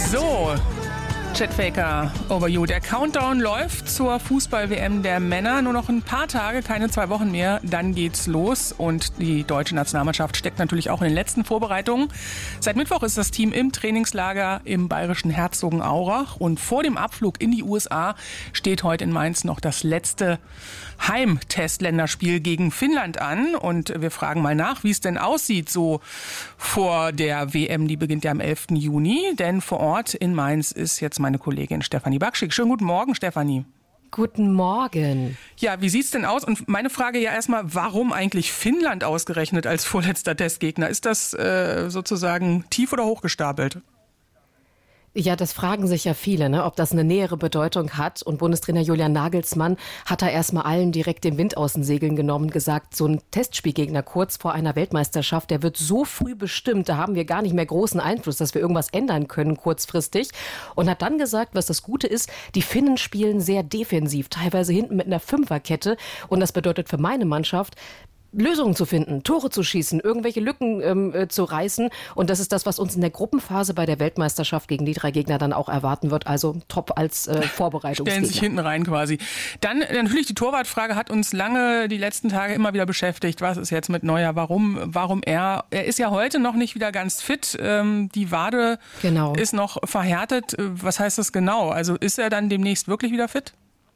So, Chet Faker, over you. Der Countdown läuft zur Fußball-WM der Männer. Nur noch ein paar Tage, keine 2 Wochen mehr. Dann geht's los. Und die deutsche Nationalmannschaft steckt natürlich auch in den letzten Vorbereitungen. Seit Mittwoch ist das Team im Trainingslager im bayerischen Herzogenaurach. Und vor dem Abflug in die USA steht heute in Mainz noch das letzte Heimtestländerspiel gegen Finnland an. Und wir fragen mal nach, wie es denn aussieht so vor der WM. Die beginnt ja am 11. Juni. Denn vor Ort in Mainz ist jetzt meine Kollegin Stefanie Bakschik. Schönen guten Morgen, Stefanie. Guten Morgen. Ja, wie sieht's denn aus? Und meine Frage ja erstmal, warum eigentlich Finnland ausgerechnet als vorletzter Testgegner? Ist das sozusagen tief oder hochgestapelt? Ja, das fragen sich ja viele, ne, ob das eine nähere Bedeutung hat. Und Bundestrainer Julian Nagelsmann hat da erstmal allen direkt den Wind aus den Segeln genommen und gesagt, so ein Testspielgegner kurz vor einer Weltmeisterschaft, der wird so früh bestimmt, da haben wir gar nicht mehr großen Einfluss, dass wir irgendwas ändern können kurzfristig. Und hat dann gesagt, was das Gute ist, die Finnen spielen sehr defensiv, teilweise hinten mit einer Fünferkette. Und das bedeutet für meine Mannschaft, Lösungen zu finden, Tore zu schießen, irgendwelche Lücken zu reißen. Und das ist das, was uns in der Gruppenphase bei der Weltmeisterschaft gegen die 3 Gegner dann auch erwarten wird. Also top als Vorbereitungsgegner. Stellen sich hinten rein quasi. Dann natürlich die Torwartfrage hat uns lange die letzten Tage immer wieder beschäftigt. Was ist jetzt mit Neuer? Warum er? Er ist ja heute noch nicht wieder ganz fit. Die Wade ist noch verhärtet. Was heißt das genau? Also ist er dann demnächst wirklich wieder fit?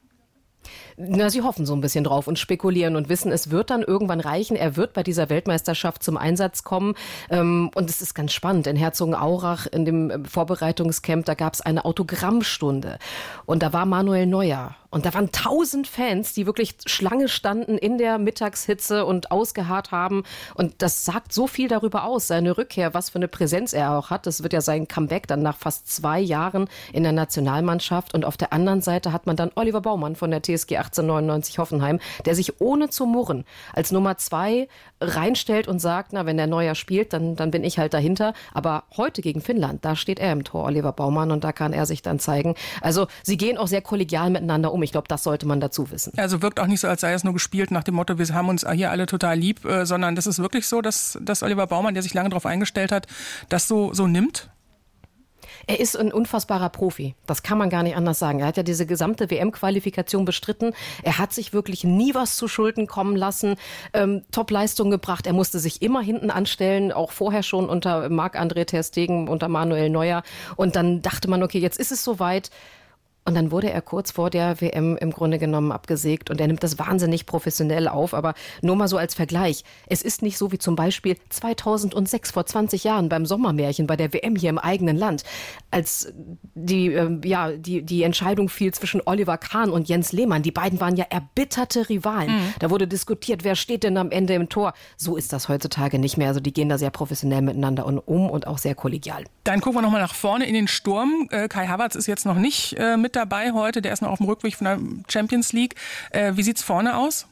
Na, sie hoffen so ein bisschen drauf und spekulieren und wissen, es wird dann irgendwann reichen. Er wird bei dieser Weltmeisterschaft zum Einsatz kommen. Und es ist ganz spannend. In Herzogenaurach, in dem Vorbereitungscamp, da gab es eine Autogrammstunde. Und da war Manuel Neuer. Und da waren 1000 Fans, die wirklich Schlange standen in der Mittagshitze und ausgeharrt haben. Und das sagt so viel darüber aus, seine Rückkehr, was für eine Präsenz er auch hat. Das wird ja sein Comeback dann nach fast 2 Jahren in der Nationalmannschaft. Und auf der anderen Seite hat man dann Oliver Baumann von der TSG 1899 Hoffenheim, der sich ohne zu murren als Nummer 2 reinstellt und sagt, na, wenn der Neuer spielt, dann bin ich halt dahinter. Aber heute gegen Finnland, da steht er im Tor, Oliver Baumann, und da kann er sich dann zeigen. Also sie gehen auch sehr kollegial miteinander um. Ich glaube, das sollte man dazu wissen. Also wirkt auch nicht so, als sei es nur gespielt nach dem Motto, wir haben uns hier alle total lieb, sondern das ist wirklich so, dass Oliver Baumann, der sich lange darauf eingestellt hat, das so nimmt? Er ist ein unfassbarer Profi. Das kann man gar nicht anders sagen. Er hat ja diese gesamte WM-Qualifikation bestritten. Er hat sich wirklich nie was zu Schulden kommen lassen. Top-Leistung gebracht. Er musste sich immer hinten anstellen, auch vorher schon unter Marc-André ter Stegen, unter Manuel Neuer. Und dann dachte man, okay, jetzt ist es soweit. Und dann wurde er kurz vor der WM im Grunde genommen abgesägt und er nimmt das wahnsinnig professionell auf. Aber nur mal so als Vergleich. Es ist nicht so wie zum Beispiel 2006, vor 20 Jahren beim Sommermärchen, bei der WM hier im eigenen Land, als die Entscheidung fiel zwischen Oliver Kahn und Jens Lehmann. Die beiden waren ja erbitterte Rivalen. Da wurde diskutiert, wer steht denn am Ende im Tor. So ist das heutzutage nicht mehr. Also die gehen da sehr professionell miteinander um und auch sehr kollegial. Dann gucken wir nochmal nach vorne in den Sturm. Kai Havertz ist jetzt noch nicht mit dabei heute. Der ist noch auf dem Rückweg von der Champions League. Wie sieht's vorne aus?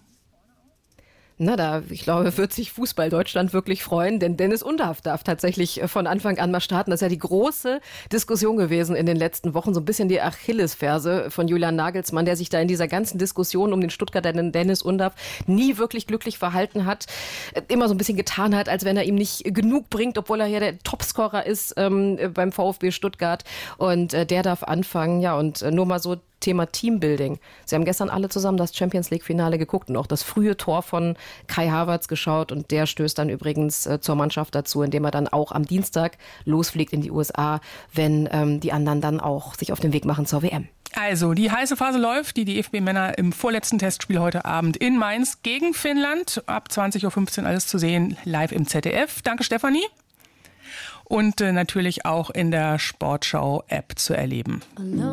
Na, ich glaube, wird sich Fußball Deutschland wirklich freuen, denn Dennis Undaff darf tatsächlich von Anfang an mal starten. Das ist ja die große Diskussion gewesen in den letzten Wochen, so ein bisschen die Achillesferse von Julian Nagelsmann, der sich da in dieser ganzen Diskussion um den Stuttgarter Dennis Undaff nie wirklich glücklich verhalten hat, immer so ein bisschen getan hat, als wenn er ihm nicht genug bringt, obwohl er ja der Topscorer ist beim VfB Stuttgart, und der darf anfangen, ja, und nur mal so Thema Teambuilding. Sie haben gestern alle zusammen das Champions-League-Finale geguckt und auch das frühe Tor von Kai Havertz geschaut, und der stößt dann übrigens zur Mannschaft dazu, indem er dann auch am Dienstag losfliegt in die USA, wenn die anderen dann auch sich auf den Weg machen zur WM. Also, die heiße Phase läuft. Die DFB-Männer im vorletzten Testspiel heute Abend in Mainz gegen Finnland. Ab 20.15 Uhr alles zu sehen, live im ZDF. Danke, Stefanie. Und natürlich auch in der Sportschau-App zu erleben.